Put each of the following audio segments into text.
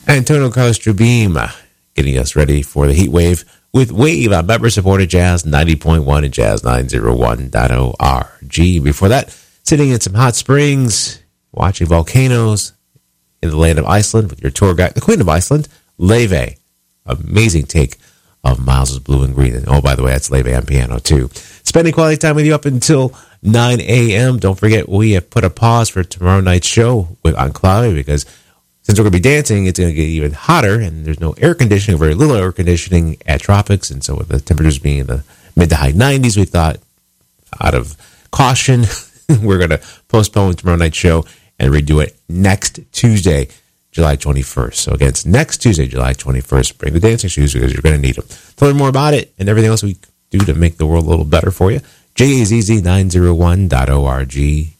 Antonio Carlos-Jobim getting us ready for the heat wave with Wave on member-supported Jazz 90.1 and Jazz901.org. Before that, sitting in some hot springs, watching volcanoes in the land of Iceland with your tour guide, the Queen of Iceland, Leve. Amazing take of Miles' Blue and Green. And oh, by the way, that's Leve on piano, too. Spending quality time with you up until 9 a.m. Don't forget, we have put a pause for tomorrow night's show with Enclave because since we're going to be dancing, it's going to get even hotter, and there's no air conditioning, very little air conditioning at Tropics. And so with the temperatures being in the mid to high 90s, we thought, out of caution, we're going to postpone tomorrow night's show and redo it next Tuesday, July 21st. So again, it's next Tuesday, July 21st. Bring the dancing shoes because you're going to need them. To learn more about it and everything else we do to make the world a little better for you, JAZZ901.org,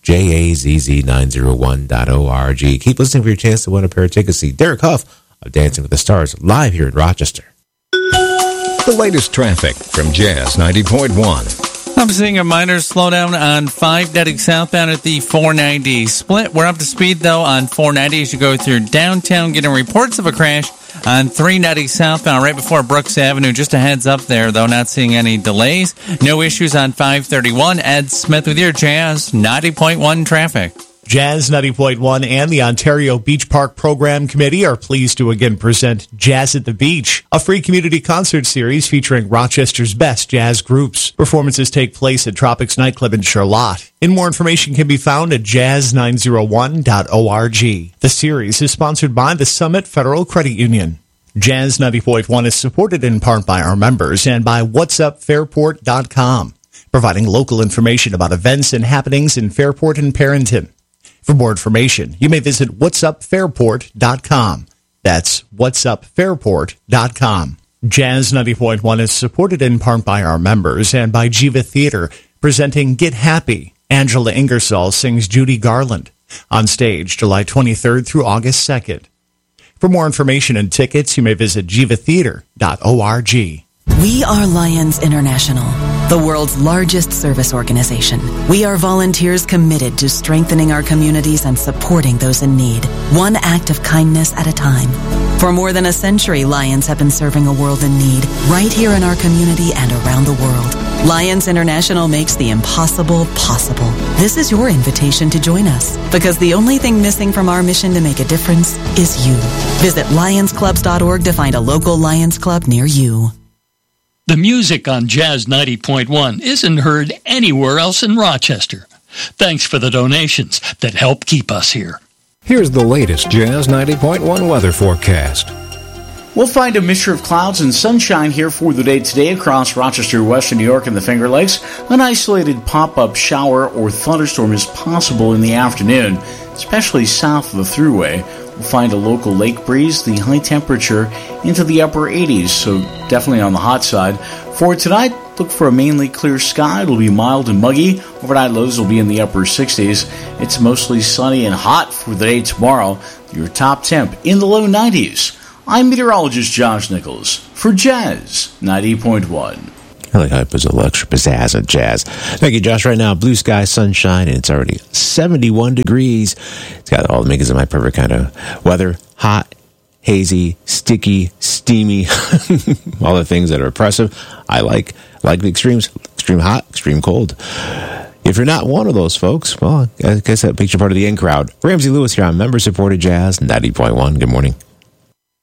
JAZZ901.org. Keep listening for your chance to win a pair of tickets to see Derek Huff of Dancing with the Stars live here in Rochester. The latest traffic from Jazz 90.1. I'm seeing a minor slowdown on 590 southbound at the 490 split. We're up to speed, though, on 490 as you go through downtown, getting reports of a crash on 390 southbound right before Brooks Avenue. Just a heads up there, though, not seeing any delays. No issues on 531. Ed Smith with your Jazz 90.1 traffic. Jazz 90.1 and the Ontario Beach Park Program Committee are pleased to again present Jazz at the Beach, a free community concert series featuring Rochester's best jazz groups. Performances take place at Tropics Nightclub in Charlotte. And more information can be found at jazz901.org. The series is sponsored by the Summit Federal Credit Union. Jazz 90.1 is supported in part by our members and by whatsupfairport.com, providing local information about events and happenings in Fairport and Perrenton. For more information, you may visit whatsupfairport.com. That's whatsupfairport.com. Jazz 90.1 is supported in part by our members and by Jiva Theater, presenting Get Happy. Angela Ingersoll sings Judy Garland. On stage, July 23rd through August 2nd. For more information and tickets, you may visit jivatheater.org. We are Lions International, the world's largest service organization. We are volunteers committed to strengthening our communities and supporting those in need, one act of kindness at a time. For more than a century, Lions have been serving a world in need right here in our community and around the world. Lions International makes the impossible possible. This is your invitation to join us, because the only thing missing from our mission to make a difference is you. Visit lionsclubs.org to find a local Lions Club near you. The music on Jazz 90.1 isn't heard anywhere else in Rochester. Thanks for the donations that help keep us here. Here's the latest Jazz 90.1 weather forecast. We'll find a mixture of clouds and sunshine here for the day today across Rochester, Western New York, and the Finger Lakes. An isolated pop-up shower or thunderstorm is possible in the afternoon, especially south of the Thruway. We'll find a local lake breeze, the high temperature into the upper 80s, so definitely on the hot side. For tonight, look for a mainly clear sky. It'll be mild and muggy. Overnight lows will be in the upper 60s. It's mostly sunny and hot for the day tomorrow. Your top temp in the low 90s. I'm meteorologist Josh Nichols for Jazz 90.1. I like how it puts a little extra pizzazz on jazz. Thank you, Josh. Right now, blue sky, sunshine, and it's already 71 degrees. It's got all the makings of my perfect kind of weather. Hot, hazy, sticky, steamy, all the things that are oppressive. I like the extremes, extreme hot, extreme cold. If you're not one of those folks, well, I guess that makes you part of the in crowd. Ramsey Lewis here on member-supported Jazz 90.1. Good morning.